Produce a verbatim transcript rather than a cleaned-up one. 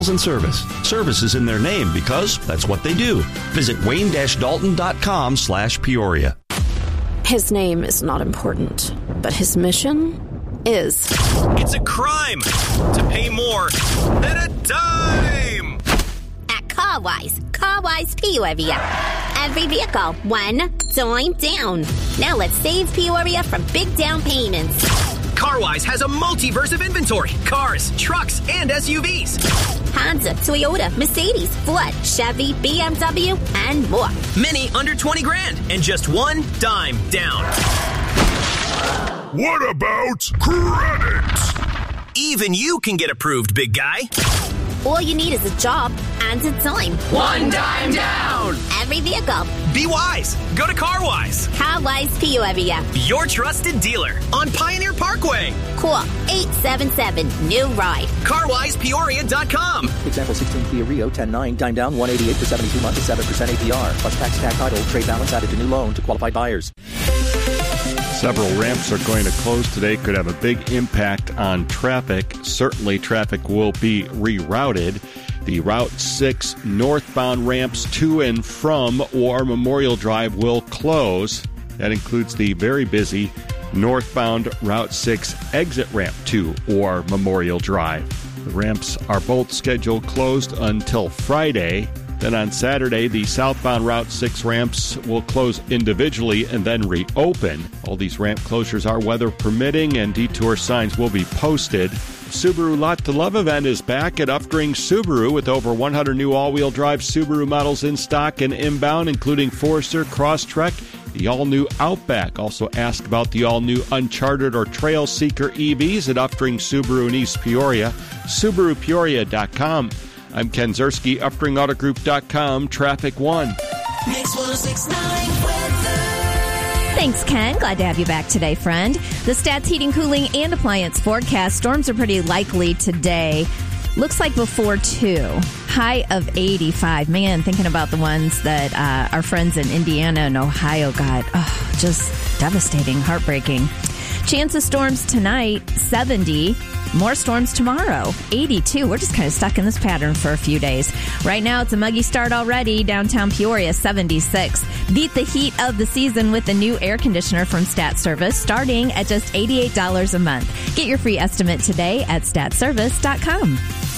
and service. Service is in their name because that's what they do. Visit wayne dash dalton dot com slash Peoria. His name is not important, but his mission is. It's a crime to pay more than a dime. At CarWise, CarWise Peoria. Every vehicle, one dime down. Now let's save Peoria from big down payments. CarWise has a multiverse of inventory. Cars, trucks, and S U Vs. Honda, Toyota, Mercedes, Ford, Chevy, B M W, and more. Many under twenty grand and just one dime down. What about credit? Even you can get approved, big guy. All you need is a job and a dime. One dime down. Every vehicle. Be wise. Go to CarWise. CarWise Peoria. Your trusted dealer on Pioneer Parkway. Call eight seven seven, new ride. car wise peoria dot com. Example sixteen Kia Rio ten nine, dime down one eighty-eight for seventy-two months at seven percent A P R. Plus tax, tax title, trade balance added to new loan to qualified buyers. Several ramps are going to close today. Could have a big impact on traffic. Certainly traffic will be rerouted. The Route six northbound ramps to and from War Memorial Drive will close. That includes the very busy northbound Route six exit ramp to War Memorial Drive. The ramps are both scheduled closed until Friday. Then on Saturday, the southbound Route six ramps will close individually and then reopen. All these ramp closures are weather permitting, and detour signs will be posted. The Subaru Lot to Love event is back at Uftring Subaru with over one hundred new all-wheel drive Subaru models in stock and inbound, including Forester, Crosstrek, the all-new Outback. Also ask about the all-new Uncharted or Trail Seeker E Vs at Uftring Subaru in East Peoria. Subaru Peoria dot com. I'm Ken Zerski, Uftring Auto Group dot com, Traffic One. Mix one oh six point nine weather. Thanks, Ken. Glad to have you back today, friend. The Stats Heating, Cooling, and Appliance forecast. Storms are pretty likely today. Looks like before two. High of eighty-five. Man, thinking about the ones that uh, our friends in Indiana and Ohio got. Oh, just devastating, heartbreaking. Chance of storms tonight, seventy. More storms tomorrow, eighty-two. We're just kind of stuck in this pattern for a few days. Right now, it's a muggy start already. Downtown Peoria, seventy-six. Beat the heat of the season with the new air conditioner from Stat Service, starting at just eighty-eight dollars a month. Get your free estimate today at stat service dot com.